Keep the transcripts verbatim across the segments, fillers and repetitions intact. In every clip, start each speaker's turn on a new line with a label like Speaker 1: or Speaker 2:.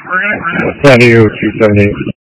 Speaker 1: San Diego two seventy-eight.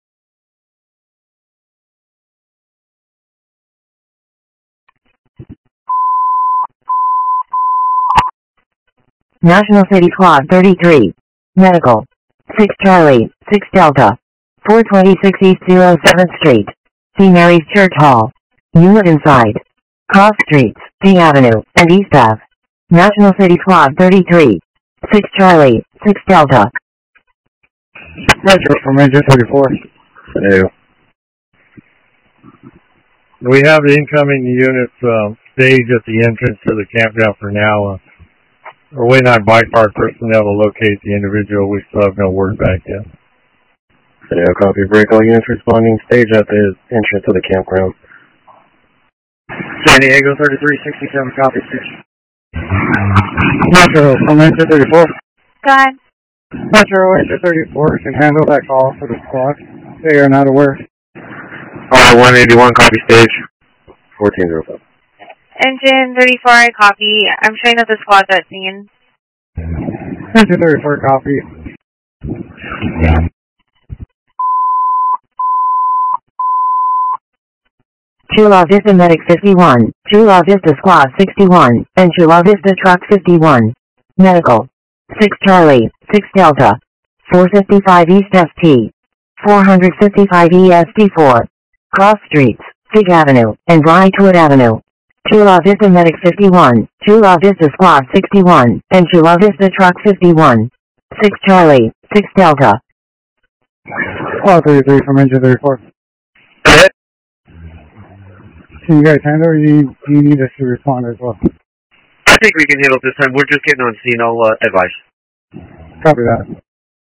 Speaker 2: National City Squad thirty-three. Medical. six Charlie, six Delta. four twenty-six East oh seventh Street. Saint Mary's Church Hall. Unit inside. Cross Streets, D Avenue, and East Ave. National City Squad thirty-three. six Charlie, six Delta.
Speaker 1: Metro from Ranger thirty-four. Hello. We have the incoming units um, stage at the entrance to the campground for now. Uh, we're waiting on bike park personnel to locate the individual. We still have no word back yet.
Speaker 3: Hello, copy. Break all units responding. Stage at the entrance to the campground.
Speaker 4: San Diego thirty-three sixty-seven, copy.
Speaker 1: Metro from Ranger thirty-four.
Speaker 5: Go ahead.
Speaker 1: Metro Ranger thirty-four can handle that call for the squad. They are not aware.
Speaker 3: R one eighty-one, copy stage. fourteen oh five.
Speaker 5: Engine thirty-four, copy. I'm showing up the squad's at scene.
Speaker 1: Ranger thirty-four, copy.
Speaker 2: Chula Vista Medic fifty-one, Chula Vista Squad sixty-one, and Chula Vista Truck fifty-one. Medical. six Charlie, six Delta. four fifty-five East S T. four fifty-five E S T four. Cross Streets, Fig Avenue, and Brightwood Avenue. Chula Vista Medic fifty-one, Chula Vista Squad sixty-one, and Chula Vista Truck fifty-one. six Charlie, six Delta.
Speaker 1: Squad thirty-three from Ranger thirty-four.
Speaker 3: Go ahead.
Speaker 1: Can you guys handle or do you, do you need us to respond as well?
Speaker 4: I think we can handle it this time. We're just getting on scene. I'll uh, advise.
Speaker 1: Copy that.